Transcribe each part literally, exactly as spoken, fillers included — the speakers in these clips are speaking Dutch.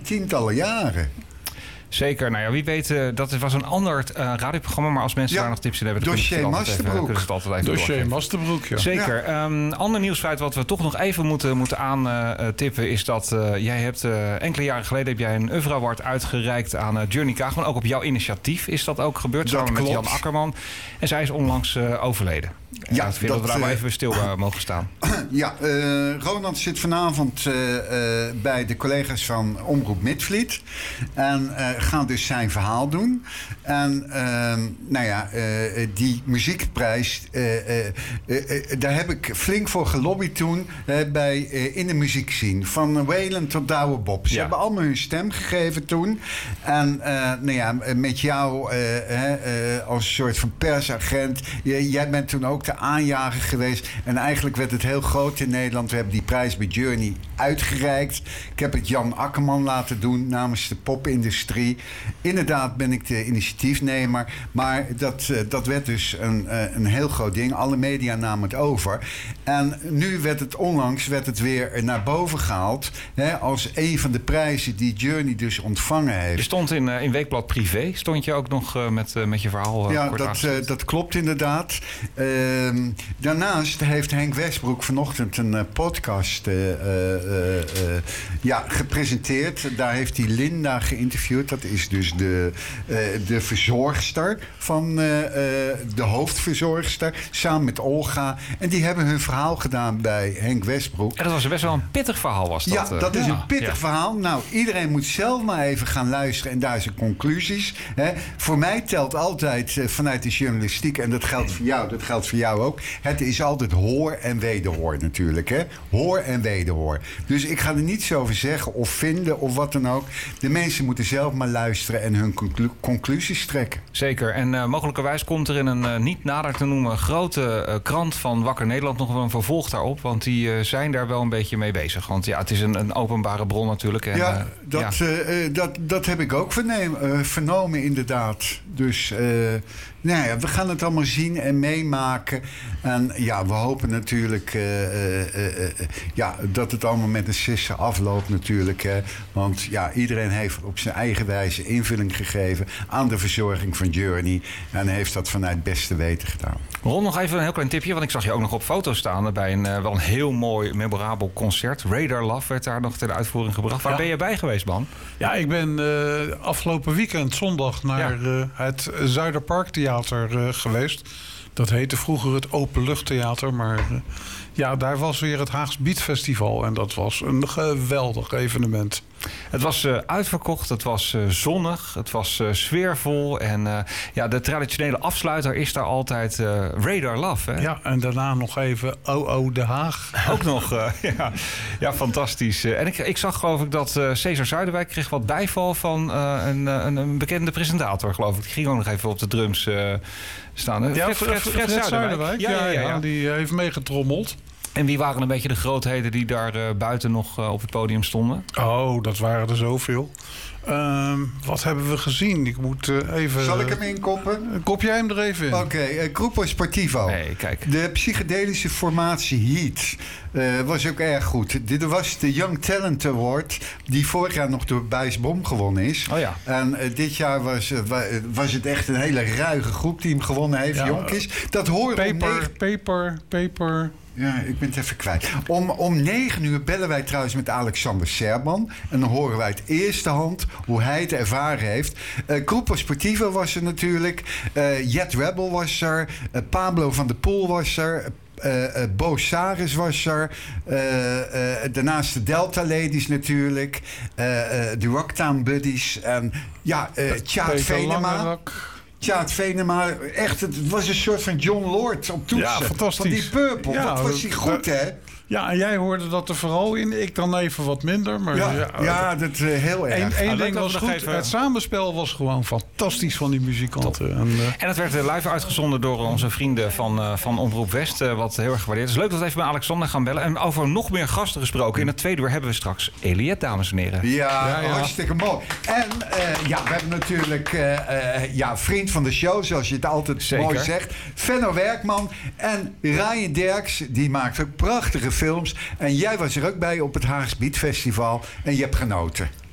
tientallen jaren. Zeker. Nou ja, wie weet, uh, dat was een ander uh, radioprogramma. Maar als mensen ja, daar nog tips in hebben... dan Dossier Masterbroek. Dossier Masterbroek, ja. Zeker. Ja. Um, ander nieuwsfeit wat we toch nog even moeten, moeten aantippen... Uh, is dat uh, jij hebt uh, enkele jaren geleden... heb jij een Oeuvre Award uitgereikt aan uh, Journey Kaagman. Ook op jouw initiatief is dat ook gebeurd. Samen met Jan Akkerman. En zij is onlangs uh, overleden. Ja, dat vind dat, dat we daar uh, maar even stil uh, mogen staan. Ja, uh, Ronald zit vanavond uh, uh, bij de collega's van Omroep Midvliet. En uh, gaan dus zijn verhaal doen. En uh, nou ja, uh, die muziekprijs, uh, uh, uh, uh, daar heb ik flink voor gelobbyd toen uh, bij, uh, in de muziekscene. Van Waylon tot Douwe Bob. Ze ja. hebben allemaal hun stem gegeven toen. En uh, nou ja, met jou uh, uh, als een soort van persagent. Uh, jij bent toen ook de aanjager geweest. En eigenlijk werd het heel groot in Nederland. We hebben die prijs bij Journey uitgereikt. Ik heb het Jan Akkerman laten doen namens de popindustrie. Inderdaad ben ik de initiatiefnemer. Maar dat, uh, dat werd dus een, uh, een heel groot ding. Alle media namen het over. En nu werd het onlangs werd het weer naar boven gehaald. Hè, als een van de prijzen die Journey dus ontvangen heeft. Je stond in, uh, in Weekblad Privé. Stond je ook nog uh, met, uh, met je verhaal uh, ja, kort dat, uh, dat klopt inderdaad. Uh, daarnaast heeft Henk Westbroek vanochtend een uh, podcast uh, uh, uh, ja, gepresenteerd. Daar heeft hij Linda geïnterviewd. Dat is dus de, uh, de verzorgster van uh, uh, de hoofdverzorgster. Samen met Olga. En die hebben hun verhaal gedaan bij Henk Westbroek. En dat was best wel een pittig verhaal was dat. Ja, dat is ja. een pittig ja. verhaal. Nou, iedereen moet zelf maar even gaan luisteren. En daar zijn conclusies. Hè. Voor mij telt altijd uh, vanuit de journalistiek. En dat geldt voor jou. Dat geldt voor jou ook. Het is altijd hoor en wederhoor natuurlijk. Hè? Hoor en wederhoor. Dus ik ga er niets over zeggen of vinden of wat dan ook. De mensen moeten zelf maar luisteren en hun conclu- conclusies trekken. Zeker. En uh, mogelijkerwijs komt er in een uh, niet nader te noemen grote uh, krant van Wakker Nederland nog wel een vervolg daarop. Want die uh, zijn daar wel een beetje mee bezig. Want ja, het is een, een openbare bron natuurlijk. En, ja, uh, dat, ja. Uh, dat, dat heb ik ook verneem, uh, vernomen inderdaad. Dus uh, nou ja, we gaan het allemaal zien en meemaken. En ja, we hopen natuurlijk uh, uh, uh, uh, ja, dat het allemaal met een sisse afloopt natuurlijk. Hè. Want ja, iedereen heeft op zijn eigen wijze invulling gegeven aan de verzorging van Journey. En heeft dat vanuit beste weten gedaan. Ron, nog even een heel klein tipje. Want ik zag je ook nog op foto's staan bij een uh, wel een heel mooi, memorabel concert. Radar Love werd daar nog ter uitvoering gebracht. Waar ja. ben je bij geweest, man? Ja, ik ben uh, afgelopen weekend zondag naar ja. uh, het Zuiderparktheater uh, geweest. Dat heette vroeger het Openluchttheater, maar uh, ja, daar was weer het Haags Beatfestival. En dat was een geweldig evenement. Het was uh, uitverkocht, het was uh, zonnig, het was uh, sfeervol. En uh, ja, de traditionele afsluiter is daar altijd uh, Radar Love. Hè? Ja, en daarna nog even O O De Haag. Ook nog, uh, ja. ja, fantastisch. Uh, en ik, ik zag geloof ik dat uh, Cesar Zuiderwijk kreeg wat bijval van uh, een, een, een bekende presentator, geloof ik. Die ging ook nog even op de drums uh, staan. Ja, Fred, Fred, Fred, Fred Zuiderwijk. Zuiderwijk. Ja, ja, ja, ja, ja, die heeft meegetrommeld. En wie waren een beetje de grootheden die daar uh, buiten nog uh, op het podium stonden? Oh, dat waren er zoveel. Uh, wat hebben we gezien? Ik moet uh, even... Zal ik hem inkoppen? Kop jij hem er even in? Oké, okay, uh, Gruppo Sportivo. Hey, kijk. De psychedelische formatie Heat uh, was ook erg goed. Dit was de Young Talent Award die vorig jaar nog door Bijs Bom gewonnen is. Oh ja. En uh, dit jaar was, uh, was het echt een hele ruige groep die hem gewonnen heeft, ja, jonkies. Dat horen paper, om negen... paper, paper... Ja, ik ben het even kwijt. Om, om negen uur bellen wij trouwens met Alexander Serban. En dan horen wij uit eerste hand hoe hij het ervaren heeft. Uh, Gruppo Sportivo was er natuurlijk. Uh, Jet Rebel was er. Uh, Pablo van der Poel was er. Uh, uh, Bo Saris was er. Uh, uh, daarnaast de Delta Ladies natuurlijk. Uh, uh, de Rocktown Buddies. En ja, uh, Tjaat Venema. Tjaat Venema, echt, het was een soort van John Lord op toetsen. Ja, fantastisch. Van die Purple, ja, wat was die goed, hè? Ja, en jij hoorde dat er vooral in. Ik dan even wat minder. Maar ja, ja, ja dat uh, heel erg. Eén ding was goed. Even... Het samenspel was gewoon fantastisch van die muzikanten. En, uh... en het werd live uitgezonden door onze vrienden van, uh, van Omroep West. Uh, wat heel erg gewaardeerd is. Leuk dat we even met Alexander gaan bellen. En over nog meer gasten gesproken. In het tweede uur hebben we straks Eliette, dames en heren. Ja, ja, ja. Hartstikke mooi. En uh, ja, we hebben natuurlijk uh, uh, ja, vriend van de show, zoals je het altijd Zeker. mooi zegt. Venno Werkman en Ryan Derks. Die maakt ook prachtige films. En jij was er ook bij op het Haags Beatfestival. En je hebt genoten.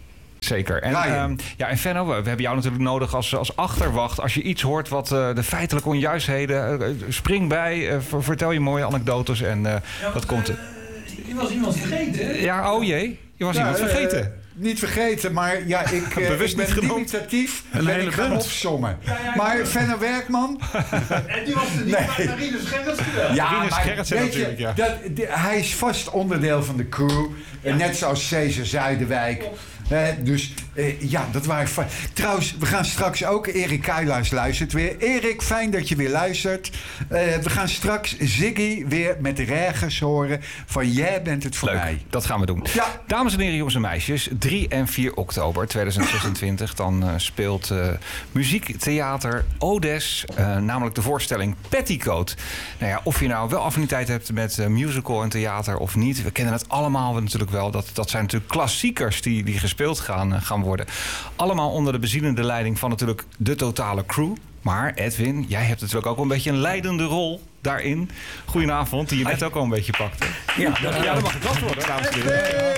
Zeker. En, um, ja, en Venno, we hebben jou natuurlijk nodig als, als achterwacht. Als je iets hoort wat uh, de feitelijke onjuistheden... Uh, spring bij, uh, vertel je mooie anekdotes en uh, ja, dat komt... Uh, je was iemand vergeten. Ja, oh jee. Je was ja, iemand vergeten. Uh, niet vergeten, maar ja, ik, uh, ik ben limitatief en ben ik gaan opzommen. Ja, ja, maar ja. Venno Werkman... En die was er niet, nee. maar Rinus Gerritsen wel. Ja, Rinus Gerritsen natuurlijk, ja. Dat, die, hij is vast onderdeel van de crew. Ja. Net zoals Cesar Zuiderwijk. Uh, dus uh, ja, dat waren... Fa- Trouwens, we gaan straks ook... Erik Keilaars luistert weer. Erik, fijn dat je weer luistert. Uh, we gaan straks Ziggy weer met de regens horen... van jij bent het voor Leuk, mij. Dat gaan we doen. Ja. Dames en heren, jongens en meisjes. drie en vier oktober tweeduizend zesentwintig... dan uh, speelt uh, muziektheater Odes... Uh, namelijk de voorstelling Petticoat. Nou ja, of je nou wel affiniteit hebt met uh, musical en theater of niet... we kennen het allemaal natuurlijk wel. Dat, dat zijn natuurlijk klassiekers die, die gespeeld gaan, gaan worden. Allemaal onder de bezielende leiding van natuurlijk de totale crew. Maar Edwin, jij hebt natuurlijk ook wel een beetje een leidende rol daarin. Goedenavond, die je net ook al een beetje pakte. Ja, dat, ja, dat mag geklapt worden, dames en heren.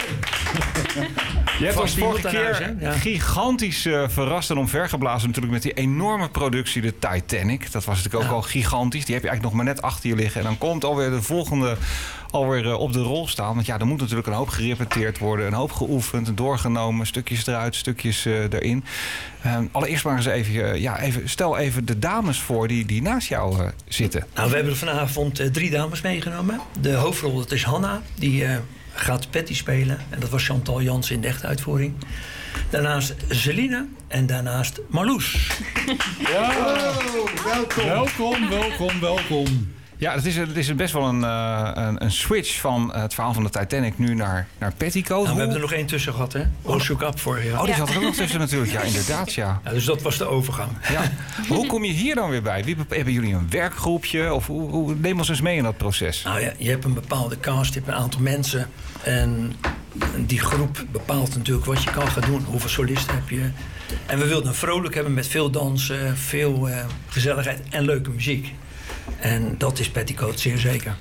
Je hebt ons vorige keer huis, ja. gigantisch uh, verrast en omvergeblazen natuurlijk met die enorme productie, de Titanic. Dat was natuurlijk ook ja. al gigantisch. Die heb je eigenlijk nog maar net achter je liggen. En dan komt alweer de volgende alweer uh, op de rol staan. Want ja, er moet natuurlijk een hoop gerepeteerd worden, een hoop geoefend en doorgenomen. Stukjes eruit, stukjes uh, erin. Uh, allereerst maar eens even, uh, ja, even, stel even de dames voor die, die naast jou uh, zitten. Nou, we hebben vanavond uh, drie dames meegenomen. De hoofdrol, dat is Hanna. Die uh, gaat Patty spelen. En dat was Chantal Jansen in de echte uitvoering. Daarnaast Celine en daarnaast Marloes. Wow, welkom. Welkom, welkom, welkom. Ja, het is, het is best wel een, uh, een, een switch van het verhaal van de Titanic nu naar, naar Petticoat. Nou, we hebben er nog één tussen gehad, hè? Oh, Shook Up vorig jaar. Oh, die zat er ook nog tussen natuurlijk. Ja, inderdaad, ja. ja. Dus dat was de overgang. Ja. Hoe kom je hier dan weer bij? Wie, hebben jullie een werkgroepje? Of hoe, hoe, neem ons eens mee in dat proces. Nou ja, je hebt een bepaalde cast, je hebt een aantal mensen. En die groep bepaalt natuurlijk wat je kan gaan doen. Hoeveel solisten heb je. En we wilden een vrolijk hebben met veel dansen, veel uh, gezelligheid en leuke muziek. En dat is Petticoat zeer zeker.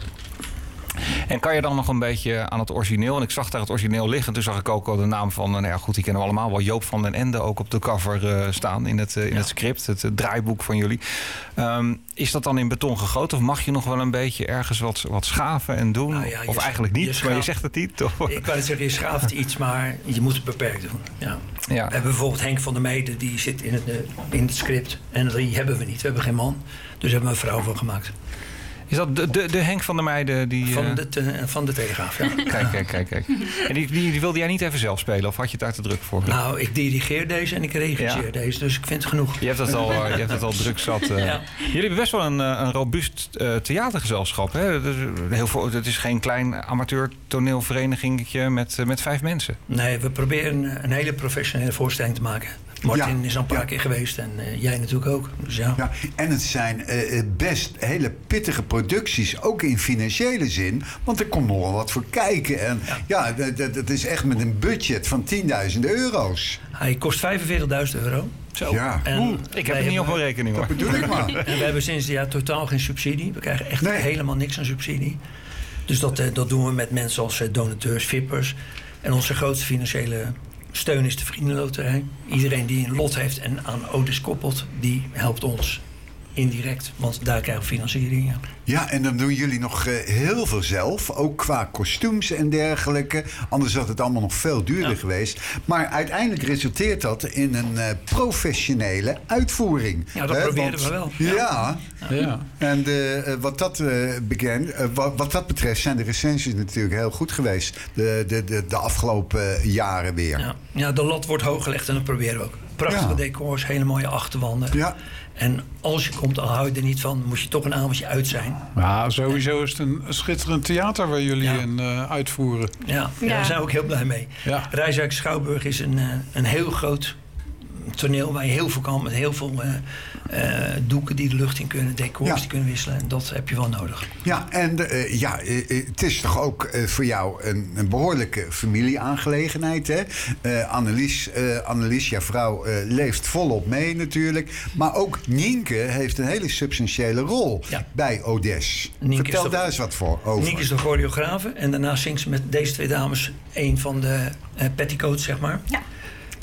En kan je dan nog een beetje aan het origineel... en ik zag daar het origineel liggen... toen zag ik ook al de naam van... nou ja, goed, die kennen we allemaal wel... Joop van den Ende ook op de cover uh, staan... in, het, uh, in ja. het script, het, het draaiboek van jullie. Um, is dat dan in beton gegoten? Of mag je nog wel een beetje ergens wat, wat schaven en doen? Nou ja, of eigenlijk niet, je schaaf, maar je zegt het niet? Of? Ik wou zeggen, je schaaft iets, maar je moet het beperkt doen. Ja. Ja. We hebben bijvoorbeeld Henk van der Meijden... die zit in het, in het script. En die hebben we niet. We hebben geen man. Dus hebben we een vrouw van gemaakt. Is dat de, de, de Henk van der Meijden? Die, van, de te, van de Telegraaf, ja. Kijk, kijk, kijk. kijk. En die, die, die wilde jij niet even zelf spelen? Of had je het daar te druk voor? Nou, ik dirigeer deze en ik regisseer ja. deze. Dus ik vind het genoeg. Je hebt het al, je hebt het al druk zat. Uh. Ja. Jullie hebben best wel een, een robuust uh, theatergezelschap. Hè? Dat, is heel veel, dat is geen klein amateur toneelverenigingetje met, uh, met vijf mensen. Nee, we proberen een hele professionele voorstelling te maken. Martin ja, is al een paar ja. keer geweest en uh, jij natuurlijk ook. Dus ja. Ja, en het zijn uh, best hele pittige producties, ook in financiële zin. Want er komt nog wel wat voor kijken. En ja, ja dat, dat is echt met een budget van tienduizend euro's. Hij kost vijfenveertigduizend euro. Zo. Ja. En Oeh, ik heb het niet op mijn rekening hoor. Dat bedoel ik maar. En we hebben sinds dit jaar totaal geen subsidie. We krijgen echt nee. helemaal niks aan subsidie. Dus dat, uh, dat doen we met mensen als uh, donateurs, vippers. En onze grootste financiële steun is de Vriendenloterij. Iedereen die een lot heeft en aan Odes koppelt, die helpt ons indirect. Want daar krijgen we financiering. Ja, ja en dan doen jullie nog uh, heel veel zelf. Ook qua kostuums en dergelijke. Anders had het allemaal nog veel duurder ja. geweest. Maar uiteindelijk resulteert dat in een uh, professionele uitvoering. Ja, dat uh, proberen want, we wel. Ja. ja. ja. En de, uh, wat, dat, uh, begin, uh, wat, wat dat betreft zijn de recensies natuurlijk heel goed geweest. De, de, de, de afgelopen uh, jaren weer. Ja. ja, de lat wordt hoog gelegd en dat proberen we ook. Prachtige ja. decors, hele mooie achterwanden. Ja. En als je komt, al hou je er niet van, moet je toch een avondje uit zijn. Ja, sowieso is het een schitterend theater waar jullie ja. in uh, uitvoeren. Ja, ja. ja, daar zijn we ook heel blij mee. Ja. Rijswijk Schouwburg is een, uh, een heel groot toneel waar je heel veel kan met heel veel uh, uh, doeken die de lucht in kunnen, decors ja. die kunnen wisselen. En dat heb je wel nodig. Ja, en uh, ja, uh, het is toch ook uh, voor jou een, een behoorlijke familieaangelegenheid, hè? Uh, Annelies, uh, Annelies, jouw vrouw, uh, leeft volop mee natuurlijk. Maar ook Nienke heeft een hele substantiële rol ja. bij Odes. Nienke Vertel daar eens wat voor over. Nienke is de choreografe en daarna zingt ze met deze twee dames een van de uh, petticoats, zeg maar. Ja.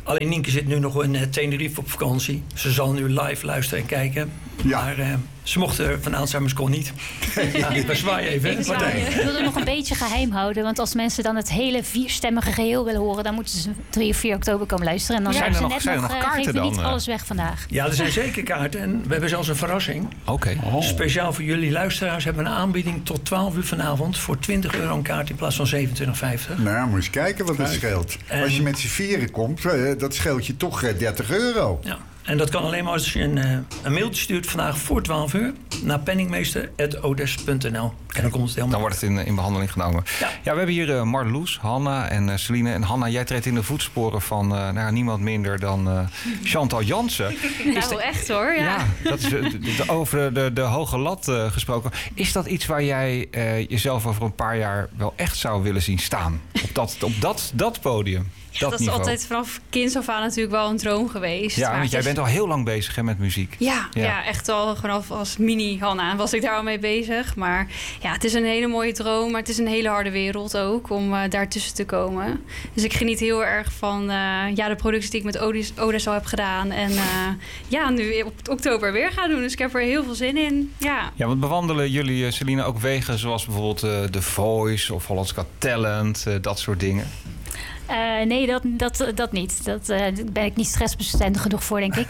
Alleen Nienke zit nu nog in uh, Tenerife op vakantie. Ze zal nu live luisteren en kijken. Ja. Maar uh, ze mochten van Alzheimer's kon niet. Ja, we zwaaien even. Ik, zwaai, ik wil het nog een beetje geheim houden. Want als mensen dan het hele vierstemmige geheel willen horen... dan moeten ze drie of vier oktober komen luisteren. En dan zijn zijn er ze nog, net zijn nog, er nog kaarten uh, dan? niet alles weg vandaag. Ja, er zijn zeker kaarten. En we hebben zelfs een verrassing. Oké. Okay. Oh. Speciaal voor jullie luisteraars hebben we een aanbieding tot twaalf uur vanavond... voor twintig euro een kaart in plaats van zevenentwintig vijftig. Nou, moet je eens kijken wat dat scheelt. En als je met z'n vieren komt, dat scheelt je toch dertig euro. Ja. En dat kan alleen maar als je een, uh, een mailtje stuurt vandaag voor twaalf uur... naar penningmeester punt odes punt n l. En dan komt het helemaal... Dan wordt het in, in behandeling genomen. Ja. ja, we hebben hier uh, Marloes, Hanna en uh, Celine. En Hanna, jij treedt in de voetsporen van uh, nou, niemand minder dan uh, Chantal Jansen. Nou, de, echt hoor, ja. Ja, dat is uh, de, de, over de, de hoge lat uh, gesproken. Is dat iets waar jij uh, jezelf over een paar jaar wel echt zou willen zien staan? Op dat, op dat, dat podium? Ja, dat dat niveau. is altijd vanaf kinds af aan natuurlijk wel een droom geweest. Ja, maar want jij is... bent al heel lang bezig hè, met muziek. Ja, ja. ja, echt al vanaf als mini-Hanna was ik daar al mee bezig. Maar ja, het is een hele mooie droom. Maar het is een hele harde wereld ook om uh, daartussen te komen. Dus ik geniet heel erg van uh, ja, de productie die ik met Odes, Odes al heb gedaan. En uh, ja, nu op oktober weer gaan doen. Dus ik heb er heel veel zin in. Ja, ja want bewandelen jullie, Celine, ook wegen zoals bijvoorbeeld uh, The Voice of Holland's Got Talent, uh, dat soort dingen? Uh, nee, dat, dat, dat niet. Dat, uh, daar ben ik niet stressbestendig genoeg voor, denk ik.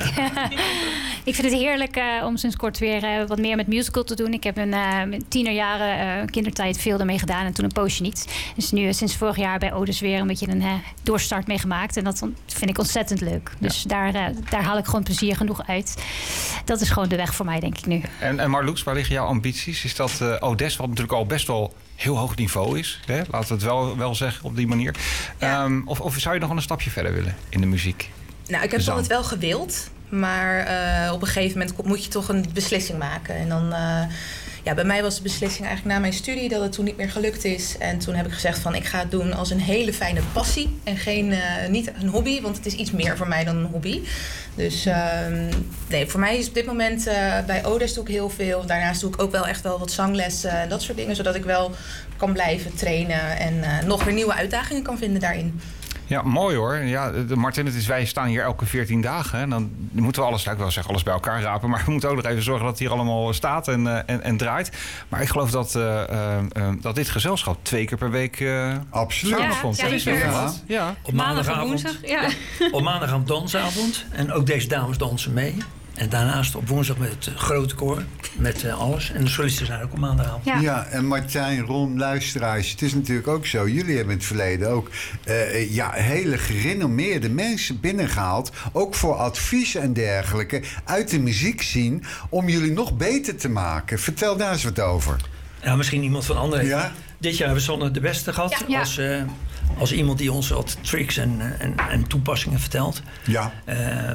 Ik vind het heerlijk uh, om sinds kort weer uh, wat meer met musical te doen. Ik heb een uh, tienerjaren uh, kindertijd veel ermee gedaan en toen een poosje niet. Dus nu uh, sinds vorig jaar bij Odes weer een beetje een uh, doorstart mee gemaakt. En dat vind ik ontzettend leuk. Dus ja. daar, uh, daar haal ik gewoon plezier genoeg uit. Dat is gewoon de weg voor mij, denk ik nu. En, en Marloes, waar liggen jouw ambities? Is dat uh, Odes, wat natuurlijk al best wel heel hoog niveau is. Hè? Laten we het wel, wel zeggen op die manier. Ja. Um, of, of zou je nog wel een stapje verder willen in de muziek? Nou, ik heb het altijd wel gewild. Maar uh, op een gegeven moment moet je toch een beslissing maken. En dan, uh, ja, bij mij was de beslissing eigenlijk na mijn studie dat het toen niet meer gelukt is. En toen heb ik gezegd van ik ga het doen als een hele fijne passie. En geen, uh, niet een hobby, want het is iets meer voor mij dan een hobby. Dus uh, nee, voor mij is op dit moment uh, bij Odes doe ik heel veel. Daarnaast doe ik ook wel echt wel wat zanglessen en dat soort dingen. Zodat ik wel kan blijven trainen en uh, nog weer nieuwe uitdagingen kan vinden daarin. Ja, mooi hoor. Ja, Martin, het is, wij staan hier elke veertien dagen. En dan moeten we alles, ik wil zeggen, alles bij elkaar rapen. Maar we moeten ook nog even zorgen dat het hier allemaal staat en, uh, en, en draait. Maar ik geloof dat, uh, uh, uh, dat dit gezelschap twee keer per week uh, absoluut samenkomt. Ja, zeker. Ja. Ja. Op maandagavond, woensdag, ja. Op maandagavond dansavond. En ook deze dames dansen mee. En daarnaast op woensdag met het grote koor. Met uh, alles. En de solisten zijn ook op maandagavond. Ja. ja, en Martijn, Ron, luisteraars. Het is natuurlijk ook zo. Jullie hebben in het verleden ook uh, ja, hele gerenommeerde mensen binnengehaald. Ook voor advies en dergelijke. Uit de muziek zien. Om jullie nog beter te maken. Vertel daar eens wat over. Ja, misschien iemand van anderen. Ja? Dit jaar hebben we Sonne de Beste gehad. Ja. Als, uh, als iemand die ons wat tricks en, en, en toepassingen vertelt. Ja. Uh,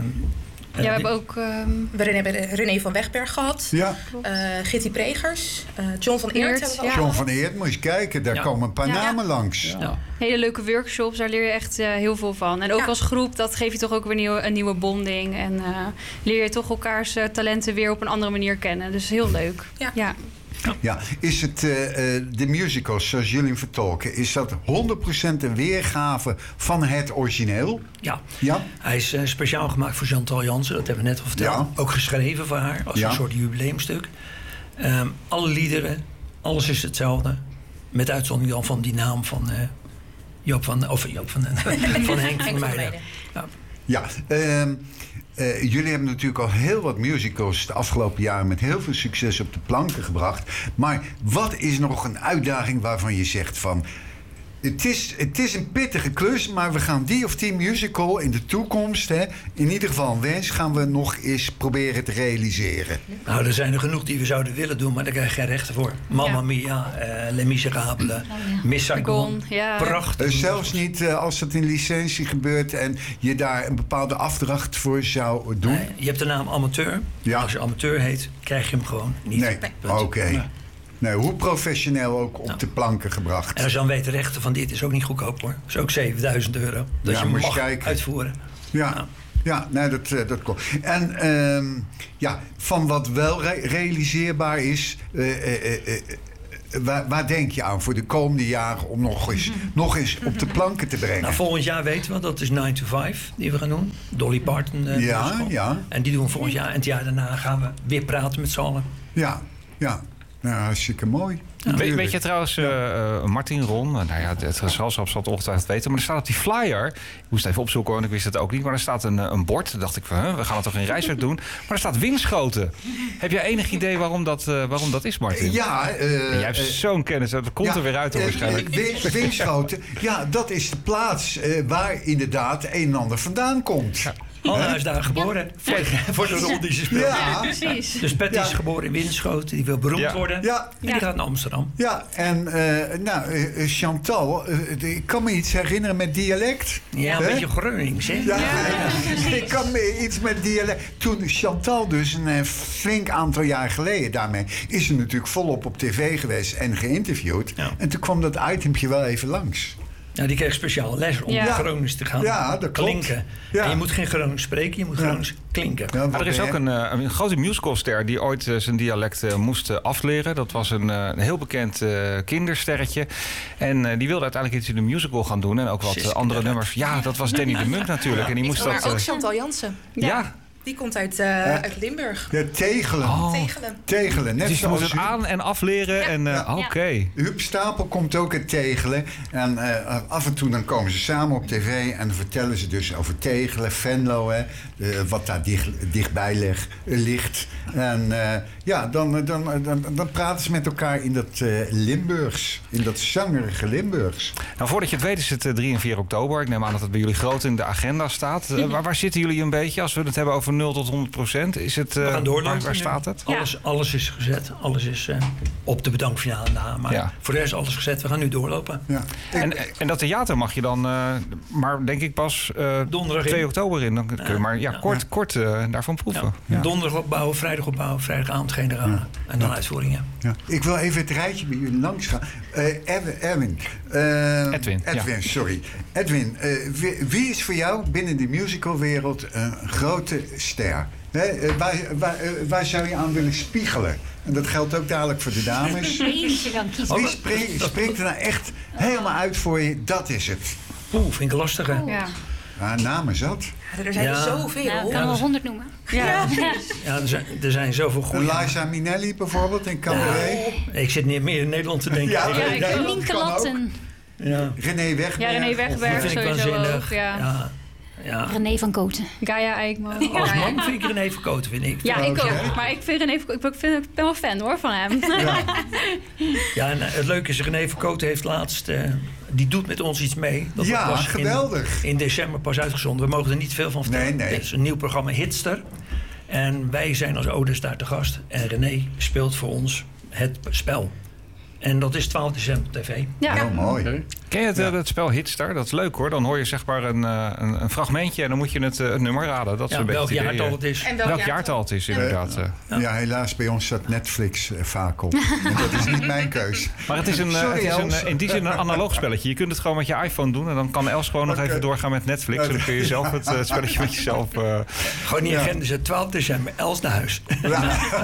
Ja, we hebben ook... Um... We hebben René van Wegberg gehad. Ja. Uh, Gitty Pregers. Uh, John van Eert. Eert, hebben we ja. John van Eert, moet je kijken. Daar ja. komen een paar ja. namen langs. Ja. Ja. Hele leuke workshops, daar leer je echt uh, heel veel van. En ook Ja. als groep, dat geeft je toch ook weer nieuw, een nieuwe bonding. En uh, leer je toch elkaars uh, talenten weer op een andere manier kennen. Dus heel leuk. Ja. ja. Ja, is het uh, uh, de musicals zoals jullie hem vertolken, is dat honderd procent een weergave van het origineel? Ja. Ja. Hij is uh, speciaal gemaakt voor Chantal Jansen, dat hebben we net al verteld. Ja. Ook geschreven voor haar, als Ja. een soort jubileumstuk. Um, alle liederen, alles is hetzelfde. Met uitzondering dan van die naam van uh, Joop van, of Joop van, van Henk van Henk van Meijden. Ja. Ja, um, uh, jullie hebben natuurlijk al heel wat musicals de afgelopen jaren met heel veel succes op de planken gebracht. Maar wat is nog een uitdaging waarvan je zegt van... Het is, het is een pittige klus, maar we gaan die of die musical in de toekomst... Hè, in ieder geval een wens, gaan we nog eens proberen te realiseren. Nou, er zijn er genoeg die we zouden willen doen, maar daar krijg je geen rechten voor. Mamma Ja. Mia, uh, Les Miserables, ja. Miss Saigon. Ja. Prachtig. Uh, zelfs niet uh, als het in licentie gebeurt en je daar een bepaalde afdracht voor zou doen? Nee, je hebt de naam amateur. Ja. Als je amateur heet, krijg je hem gewoon niet. Nee, oké. Okay. Nee. Nee, hoe professioneel ook op Nou. de planken gebracht. En als je dan weet, de rechten van dit is ook niet goedkoop hoor. Dat is ook zevenduizend euro. Dat Ja, je moet je mag kijken. uitvoeren. Ja, Nou. ja nee, dat, uh, dat klopt. En um, ja, van wat wel re- realiseerbaar is... Uh, uh, uh, uh, waar, waar denk je aan voor de komende jaren om nog eens, nog eens op de planken te brengen? Nou, volgend jaar weten we, dat is nine to five die we gaan doen. Dolly Parton. Uh, ja, ja. En die doen we volgend jaar. En het jaar daarna gaan we weer praten met z'n allen. Ja, ja. Nou, hartstikke mooi. Ja, weet, weet je trouwens, uh, uh, Martin Ron, nou ja, het gezelschap zal het ongetwijfeld weten, maar er staat op die flyer, ik moest het even opzoeken want ik wist het ook niet, maar er staat een, een bord. Toen dacht ik van, huh, we gaan het toch in Rijswijk doen? Maar er staat Winschoten. Heb jij enig idee waarom dat, uh, waarom dat is, Martin? Ja. Uh, jij hebt uh, zo'n kennis, dat komt ja, er weer uit hoor, waarschijnlijk. Uh, Winschoten, ja, dat is de plaats uh, waar inderdaad een en ander vandaan komt. Ja. Anna is daar geboren. Ja. Voor, voor de rol die ze speelt. Ja, ja precies. Dus Patty ja. is geboren in Winschoten. Die wil beroemd ja. worden. Ja. En die ja. gaat naar Amsterdam. Ja, en uh, nou, uh, Chantal, uh, ik kan me iets herinneren met dialect. Ja, een He? beetje Gronings, hè? Ja, ja. Ik kan me iets met dialect. Toen Chantal dus een uh, flink aantal jaar geleden daarmee... is ze natuurlijk volop op tv geweest en geïnterviewd. Ja. En toen kwam dat itempje wel even langs. Ja, die kreeg speciaal les om ja. Gronings te gaan ja, dat klinken. Ja. En je moet geen Gronings spreken, je moet Gronings ja. klinken. Ja, maar er is ook een, een grote musicalster die ooit uh, zijn dialect uh, moest uh, afleren. Dat was een, uh, een heel bekend uh, kindersterretje. En uh, die wilde uiteindelijk iets in de musical gaan doen. En ook wat uh, andere nummers. Ja, dat was Danny de Munk natuurlijk. En die moest maar dat, ook uh, Chantal Jansen. Ja. ja. Die komt uit, uh, ja. uit Limburg. Ja, Tegelen. Oh. Tegelen. Tegelen. Net dus je moet het aan- en afleren. Ja. En, uh, ja. Oké. Okay. Huub Stapel komt ook uit Tegelen. En uh, af en toe dan komen ze samen op tv... en dan vertellen ze dus over Tegelen, Venlo... Hè, uh, wat daar dicht, dichtbij leg, uh, ligt. En uh, ja, dan, dan, dan, dan praten ze met elkaar in dat uh, Limburgs. In dat zangerige Limburgs. Nou, voordat je het weet is het uh, drie en vier oktober. Ik neem aan dat het bij jullie groot in de agenda staat. Uh, waar, waar zitten jullie een beetje als we het hebben over nul tot honderd procent? Is het, uh, we gaan doorlopen. Waar, waar staat het? Ja. Alles, alles is gezet. Alles is uh, op de bedankfinale na. Maar ja. voor de rest is alles gezet. We gaan nu doorlopen. Ja. En, en dat theater mag je dan, uh, maar denk ik pas uh, donderdag twee oktober in. Dan kun je ja. maar ja, kort, ja. kort uh, daarvan proeven. Ja. Ja. Donderdag opbouwen, vrijdag opbouwen, vrijdagavond generale. Ja. En dan ja. uitvoeringen. Ja. Ik wil even het rijtje bij jullie langs gaan. Uh, Edwin. Uh, Edwin. Edwin, ja. sorry. Edwin, uh, wie, wie is voor jou binnen de musicalwereld een grote ster? Nee, uh, waar, waar, uh, waar zou je aan willen spiegelen? En dat geldt ook dadelijk voor de dames. Wie springt, springt er nou echt helemaal uit voor je? Dat is het. Oeh, vind ik lastig, hè? Ja. Ah, namen zat. Ja, er zijn ja. er zoveel. Nou, ik kan er wel honderd noemen. Ja, ja. ja er, zijn, er zijn zoveel goede. Liza Minnelli bijvoorbeeld in Cabaret. Ja, ik zit niet meer in Nederland te denken. Ja, ja, ik ja, Nienke Latten. Ja. René Wegberg. Ja, René Wegberg vind ik sowieso waanzinnig. ook. Ja. Ja. Ja. René van Koten. Gaia Eijkman. Als man vind ik René van Koten, vind ik. Ja, ik ook. Maar ik, vind René van, ik, vind, ik ben wel fan hoor van hem. Ja, ja en het leuke is, René van Koten heeft laatst... Uh, die doet met ons iets mee. Dat ja, was geweldig. In, in december pas uitgezonden. We mogen er niet veel van vertellen. Nee, nee. Het is een nieuw programma Hitster. En wij zijn als Odes daar te gast. En René speelt voor ons het spel. En dat is twaalf december tv. Ja, heel mooi. Ken je het, ja. het spel Hitstar? Dat is leuk hoor. Dan hoor je zeg maar een, een, een fragmentje en dan moet je het, het nummer raden. Dat is ja, een welk beetje jaartal het is. En welk, welk jaartal het is, inderdaad. Uh, ja. ja, helaas bij ons staat Netflix uh, vaak op. En dat is niet mijn keus. Maar het is, een, Sorry, het is een, in die zin een analoog spelletje. Je kunt het gewoon met je iPhone doen en dan kan Els gewoon okay. nog even doorgaan met Netflix. En dan kun je zelf het, het spelletje met jezelf... Uh, gewoon die agenda is twaalf december, Els naar huis. Ja.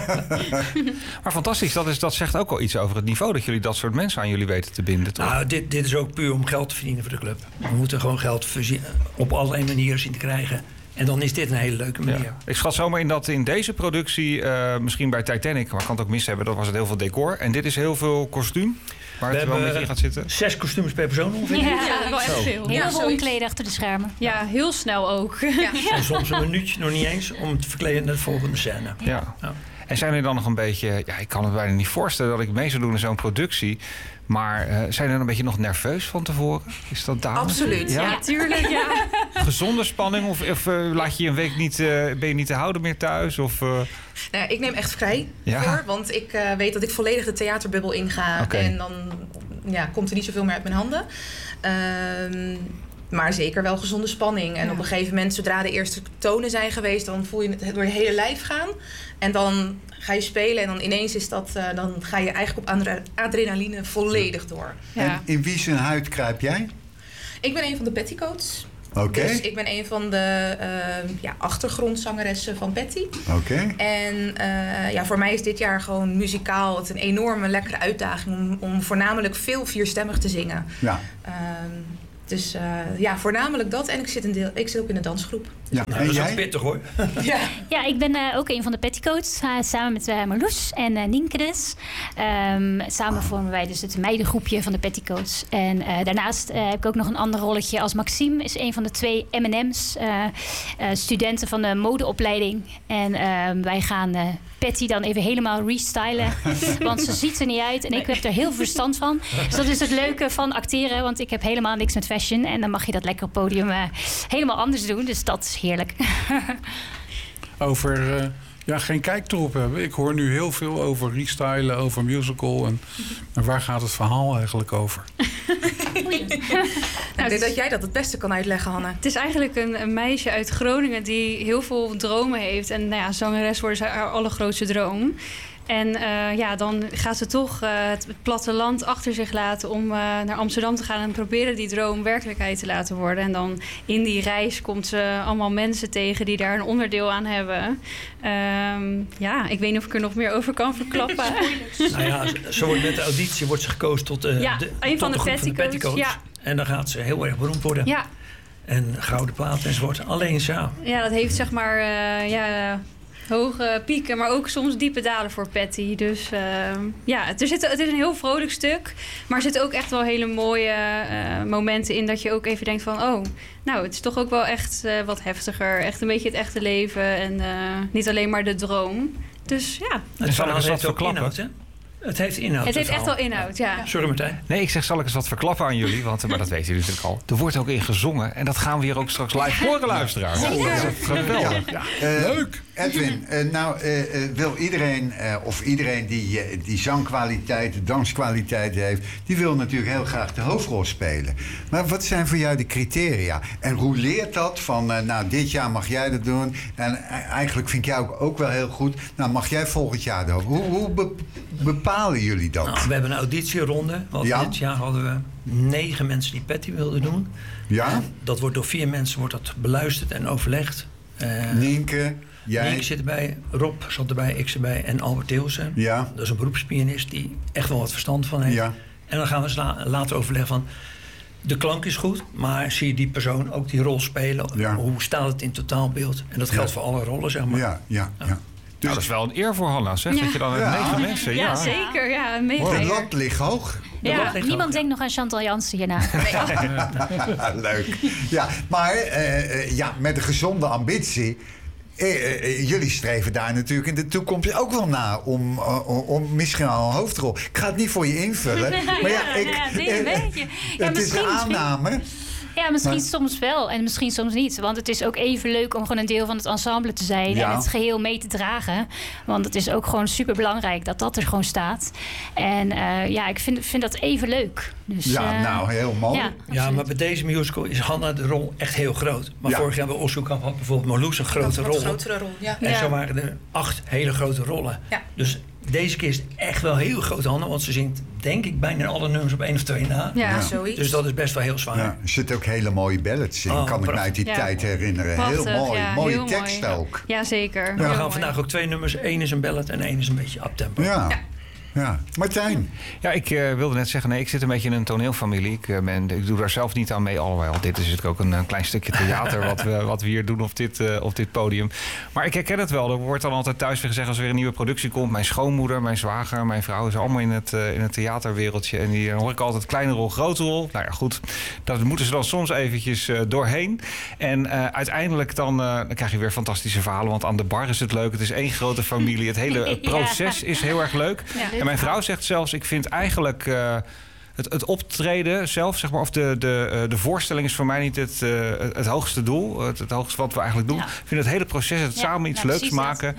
Maar fantastisch, dat, is, dat zegt ook al iets over het niveau dat jullie dat soort mensen aan jullie weten te binden, toch? Nou, dit, dit is ook puur om geld te verdienen voor de club. We moeten gewoon geld op allerlei manieren zien te krijgen. En dan is dit een hele leuke manier. Ja. Ik schat zomaar in dat in deze productie, uh, misschien bij Titanic, maar ik kan het ook mis hebben, dat was het heel veel decor. En dit is heel veel kostuum, waar we het wel met je gaat zitten. Zes kostuums per persoon ongeveer. Ja, ja wel echt veel. Heel ja, veel omkleden achter de schermen. Ja, heel snel ook. Ja. Ja. En soms een minuutje nog niet eens om te verkleden naar de volgende scène. Ja. Ja. En zijn er dan nog een beetje, ja, ik kan het bijna niet voorstellen dat ik mee zou doen in zo'n productie. Maar uh, zijn er een beetje nog nerveus van tevoren? Is dat dames? Absoluut, ja, ja tuurlijk. Ja. Gezonde spanning? Of, of uh, laat je je een week niet, uh, ben je niet te houden meer thuis? Of, uh... nou, ik neem echt vrij ja. voor. Want ik uh, weet dat ik volledig de theaterbubbel inga. Okay. En dan ja, komt er niet zoveel meer uit mijn handen. Uh, maar zeker wel gezonde spanning. En ja. op een gegeven moment, zodra de eerste tonen zijn geweest... dan voel je het door je hele lijf gaan. En dan ga je spelen en dan ineens is dat... Uh, dan ga je eigenlijk op adrenaline volledig door. Ja. En in wie zijn huid kruip jij? Ik ben een van de petticoats. Oké. Okay. Dus ik ben een van de uh, ja, achtergrondzangeressen van Patty. Oké. Okay. En uh, ja, voor mij is dit jaar gewoon muzikaal het een enorme lekkere uitdaging om, om voornamelijk veel vierstemmig te zingen. Ja. Um, Dus uh, ja, voornamelijk dat. En ik zit, een deel, ik zit ook in de dansgroep. Ja, nou, dat is ook pittig hoor. ja. ja, ik ben uh, ook een van de petticoats. Uh, samen met uh, Marloes en uh, Nienke dus. Um, samen vormen wij dus het meidengroepje van de petticoats. En uh, daarnaast uh, heb ik ook nog een ander rolletje als Maxime. Is een van de twee M en M's. Uh, uh, studenten van de modeopleiding. En uh, wij gaan... Uh, Patty dan even helemaal restylen. Want ze ziet er niet uit. En nee. ik heb er heel veel verstand van. Dus dat is het leuke van acteren. Want ik heb helemaal niks met fashion. En dan mag je dat lekker op het podium uh, helemaal anders doen. Dus dat is heerlijk. Over uh, ja, geen kijktrop hebben. Ik hoor nu heel veel over restylen, over musical. En, en waar gaat het verhaal eigenlijk over? Nou, ik denk dat jij dat het beste kan uitleggen, Hanne. Het is eigenlijk een, een meisje uit Groningen die heel veel dromen heeft. En nou ja, zangeres worden is haar allergrootste droom. En uh, ja, dan gaat ze toch uh, het platteland achter zich laten om uh, naar Amsterdam te gaan en proberen die droom werkelijkheid te laten worden. En dan in die reis komt ze allemaal mensen tegen die daar een onderdeel aan hebben. Um, ja, ik weet niet of ik er nog meer over kan verklappen. Nou ja, ze wordt met de auditie wordt ze gekozen tot, uh, ja, de, een tot van de, de groep petticoats, van de petticoats. Ja. En dan gaat ze heel erg beroemd worden. Ja. En gouden plaat enzovoort. Alleen ja. Ja, dat heeft zeg maar... Uh, ja, hoge pieken, maar ook soms diepe dalen voor Patty. Dus uh, ja, er zit, het is een heel vrolijk stuk. Maar er zitten ook echt wel hele mooie uh, momenten in... dat je ook even denkt van... oh, nou, het is toch ook wel echt uh, wat heftiger. Echt een beetje het echte leven. En uh, niet alleen maar de droom. Dus ja. En zal ik eens wat verklappen? Inhoud, het heeft inhoud. Het heeft echt wel inhoud, ja. ja. Sorry Martijn. Nee, ik zeg zal ik eens wat verklappen aan jullie. Want, maar dat weten jullie natuurlijk al. Er wordt ook in gezongen. En dat gaan we hier ook straks live horen, luisteraars. Oh, dat is geweldig. Ja. Ja. Uh, Leuk. Edwin, uh, nou uh, uh, wil iedereen, uh, of iedereen die, uh, die zangkwaliteiten, danskwaliteiten heeft... die wil natuurlijk heel graag de hoofdrol spelen. Maar wat zijn voor jou de criteria? En hoe leert dat van, uh, nou, dit jaar mag jij dat doen... en uh, eigenlijk vind ik jou ook, ook wel heel goed... nou, mag jij volgend jaar de hoofdrol? Hoe, hoe be- bepalen jullie dat? Nou, we hebben een auditieronde. Want ja? dit jaar hadden we negen mensen die Patty wilden doen. Ja? En dat wordt door vier mensen wordt dat beluisterd en overlegd. Uh, Nienke... Jij... Nienke zit erbij, Rob zat erbij, ik zit erbij en Albert Theelsen. Ja. Dat is een beroepspianist die echt wel wat verstand van heeft. Ja. En dan gaan we la- later overleggen van... de klank is goed, maar zie je die persoon ook die rol spelen? Ja. Hoe staat het in totaalbeeld? En dat geldt ja. voor alle rollen, zeg maar. Ja, ja, ja. ja. Dus nou, dat is wel een eer voor Hanna, zeg. Ja. Dat je dan met ja. negen mensen... Ja, ja. zeker. Ja, mega de lat ligt hoog. Ja, ligt niemand hoog, denkt ja. nog aan Chantal Jansen hierna. Nee. Leuk. Ja, maar uh, ja, met een gezonde ambitie... Eh, eh, jullie streven daar natuurlijk in de toekomst ook wel naar om, uh, om misschien al een hoofdrol. Ik ga het niet voor je invullen. Maar ja, ik, ja, ja, een eh, beetje. Ja, het is een aanname. Ja, misschien maar, soms wel en misschien soms niet. Want het is ook even leuk om gewoon een deel van het ensemble te zijn... Ja. en het geheel mee te dragen. Want het is ook gewoon super belangrijk dat dat er gewoon staat. En uh, ja, ik vind, vind dat even leuk. Dus, ja, uh, nou, heel mooi. Ja, ja, maar bij deze musical is Hanna de rol echt heel groot. Maar ja. vorig jaar bij Ossoekamp had bijvoorbeeld Marloes een grote een rol. Een grotere rol, ja. En ja. zo waren er acht hele grote rollen. Ja. Dus deze keer is het echt wel heel groot Hanna. Want ze zingt denk ik bijna alle nummers op één of twee na. Ja, Ja. Zoiets. Dus dat is best wel heel zwaar. Ja, er zitten ook hele mooie ballads in, Oh, kan ik me uit die ja. tijd herinneren. Prachtig, heel mooi, ja, mooie heel tekst mooi. ook. Ja, zeker. Maar we Heel gaan mooi. vandaag ook twee nummers. Eén is een ballad en één is een beetje uptempo. Ja. Ja. Ja. Martijn. Ja, ik uh, wilde net zeggen, nee, ik zit een beetje in een toneelfamilie. Ik, uh, ben, ik doe daar zelf niet aan mee, alhoewel. Dit is natuurlijk ook een, een klein stukje theater wat we, wat we hier doen op dit, uh, op dit podium. Maar ik herken het wel. Er wordt dan altijd thuis weer gezegd als er weer een nieuwe productie komt. Mijn schoonmoeder, mijn zwager, mijn vrouw is allemaal in het, uh, in het theaterwereldje. En die, dan hoor ik altijd kleine rol, grote rol. Nou ja, goed. Daar moeten ze dan soms eventjes uh, doorheen. En uh, uiteindelijk dan, uh, dan krijg je weer fantastische verhalen. Want aan de bar is het leuk. Het is één grote familie. Het hele het proces ja. is heel erg leuk. Ja. En mijn vrouw zegt zelfs, ik vind eigenlijk uh, het, het optreden zelf, zeg maar, of de, de, uh, de voorstelling is voor mij niet het, uh, het hoogste doel. Het, het hoogste wat we eigenlijk doen. Ja. Ik vind het hele proces, het Ja, samen iets nou, leuks maken. Dat. Ja.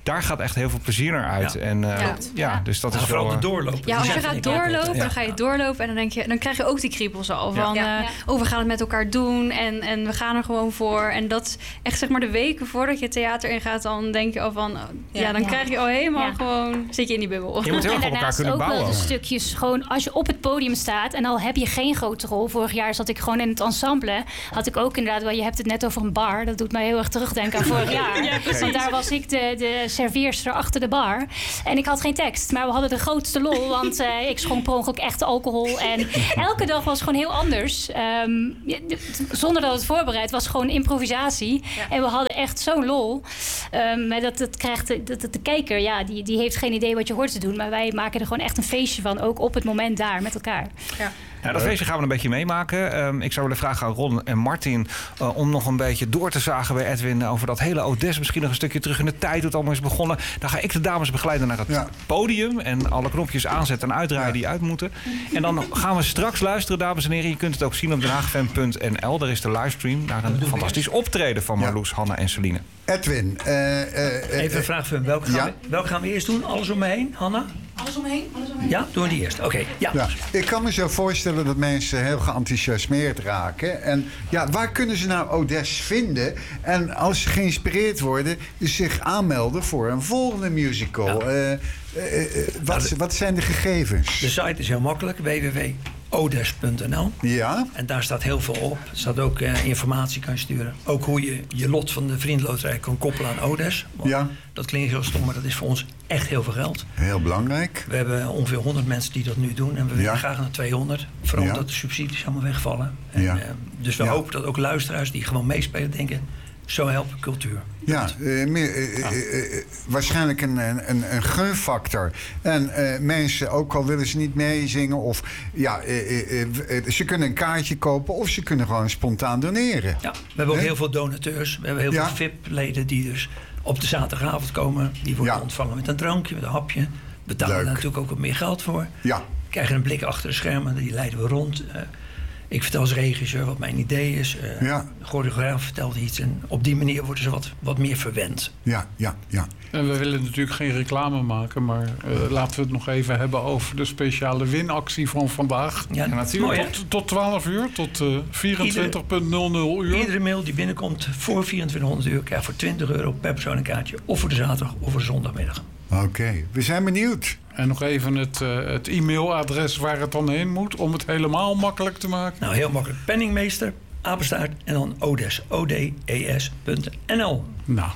daar gaat echt heel veel plezier naar uit. Ja. En, uh, Ja. ja, dus dat Ja, is vooral wel... de doorlopen. Ja, als je gaat doorlopen, Ja. dan ga je doorlopen en dan denk je, dan krijg je ook die kriebels al van, Ja. ja. Ja. oh, we gaan het met elkaar doen en, en we gaan er gewoon voor. En dat is echt zeg maar de weken voordat je het theater ingaat, dan denk je al van, ja, Ja. dan Ja. krijg je al helemaal Ja. gewoon, zit je in die bubbel. Je moet heel En erg op elkaar daarnaast kunnen ook wel bouwen. de stukjes gewoon als je op het podium staat en al heb je geen grote rol. Vorig jaar zat ik gewoon in het ensemble. Had ik ook inderdaad wel, je hebt het net over een bar. Dat doet mij heel erg terugdenken aan vorig jaar. Ja, precies. Want daar was ik de, de serveerster achter de bar. En ik had geen tekst, maar we hadden de grootste lol. Want uh, ik schonk per ongeluk echt alcohol. En elke dag was gewoon heel anders. Um, zonder dat het voorbereid was, gewoon improvisatie. Ja. En we hadden echt zo'n lol. Um, maar dat, dat krijgt de, de, de kijker, ja, die, die heeft geen idee wat je hoort te doen. Maar wij maken er gewoon echt een feestje van. Ook op het moment daar met elkaar. Ja. Ja, dat feestje gaan we een beetje meemaken. Um, ik zou willen vragen aan Ron en Martin uh, om nog een beetje door te zagen bij Edwin over dat hele Odes. Misschien nog een stukje terug in de tijd, hoe het allemaal is begonnen. Dan ga ik de dames begeleiden naar het Ja. podium en alle knopjes aanzetten en uitdraaien Ja. die uit moeten. En dan gaan we straks luisteren, dames en heren. Je kunt het ook zien op den haag f m punt n l. Daar is de livestream naar een fantastisch optreden van Ja. Marloes, Hanna en Celine. Edwin. uh, uh, Even een vraag voor hem. Welke gaan, Ja. we, welke gaan we eerst doen? Alles om me heen, Hanna? Alles omheen? Alles omheen? Ja, doen we die eerst. Oké, ja. Ja, ik kan me zo voorstellen dat mensen heel geenthousiasmeerd raken. En ja, waar kunnen ze nou Odes vinden? En als ze geïnspireerd worden, zich aanmelden voor een volgende musical. Ja. Uh, uh, uh, wat, wat zijn de gegevens? De site is heel makkelijk. w w w punt odes punt n l. Ja, En daar staat heel veel op. Er staat ook uh, informatie kan je sturen. Ook hoe je je lot van de Vriendenloterij kan koppelen aan Odes. Want Ja. Dat klinkt heel stom, maar dat is voor ons echt heel veel geld. heel belangrijk. We hebben ongeveer honderd mensen die dat nu doen. En we willen Ja. graag naar tweehonderd. Vooral Ja. omdat de subsidies allemaal wegvallen. En, Ja. uh, dus we Ja. hopen dat ook luisteraars die gewoon meespelen denken... zo helpt cultuur. Ja, uh, meer, uh, uh, uh, waarschijnlijk een, een, een gunfactor. En uh, mensen, ook al willen ze niet meezingen... of ja, uh, uh, uh, ze kunnen een kaartje kopen... of ze kunnen gewoon spontaan doneren. Ja, we hebben ook Hè? heel veel donateurs. We hebben heel Ja. veel V I P-leden die dus op de zaterdagavond komen. Die worden Ja. ontvangen met een drankje, met een hapje. Betalen Leuk. daar natuurlijk ook wat meer geld voor. Ja, Krijgen een blik achter de schermen, die leiden we rond. Uh, ik vertel als regisseur wat mijn idee is. Uh, Ja. De choreograaf vertelt iets. En op die manier worden ze wat, wat meer verwend. ja, ja, ja. En we willen natuurlijk geen reclame maken, maar uh, laten we het nog even hebben over de speciale winactie van vandaag. Ja, natuurlijk. mooi, hè? Tot, tot twaalf uur, tot uh, vierentwintig nul nul uur. Iedere mail die binnenkomt voor vierentwintighonderd uur... krijgt voor twintig euro per persoon een kaartje. Of voor de zaterdag of voor de zondagmiddag. Oké, okay. We zijn benieuwd. En nog even het, uh, het e-mailadres waar het dan heen moet... om het helemaal makkelijk te maken. Nou, heel makkelijk. Penningmeester, apenstaart en dan Odes. O D E S punt N L. Nou,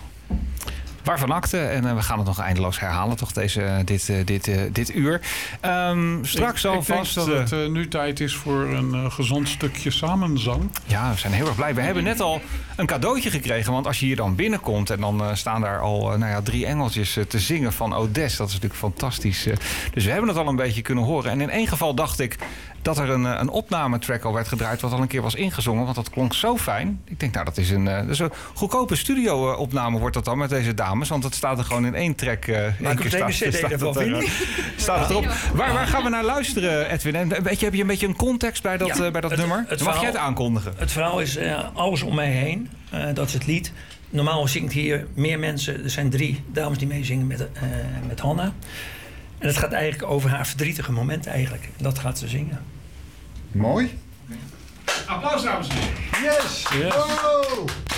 Waarvan akte. En uh, we gaan het nog eindeloos herhalen, toch, deze, uh, dit, uh, dit, uh, dit uur. Um, straks ik, alvast... Ik denk dat het uh, nu tijd is voor een uh, gezond stukje samenzang. Ja, we zijn heel erg blij. We hebben net al een cadeautje gekregen. Want als je hier dan binnenkomt en dan uh, staan daar al uh, nou ja, drie engeltjes uh, te zingen van Odes. Dat is natuurlijk fantastisch. Uh, dus we hebben het al een beetje kunnen horen. En in één geval dacht ik dat er een, uh, een opnametrack al werd gedraaid wat al een keer was ingezongen. Want dat klonk zo fijn. Ik denk, nou, dat is een, uh, dat is een goedkope studio-opname wordt dat dan met deze dames. Want het staat er gewoon in één track. Uh, Maak meteen een cd ervan, vind je? Staat het erop. Waar, waar gaan we naar luisteren, Edwin? En weet je, heb je een beetje een context bij dat, Ja, uh, bij dat het, nummer? Het Dan mag jij het verhaal, aankondigen. Het verhaal is uh, alles om mij heen. Uh, dat is het lied. Normaal zingt hier meer mensen. Er zijn drie dames die meezingen met, uh, met Hanna. En het gaat eigenlijk over haar verdrietige moment eigenlijk. En dat gaat ze zingen. Mooi. Applaus, dames en heren. Yes! Yes. Wow!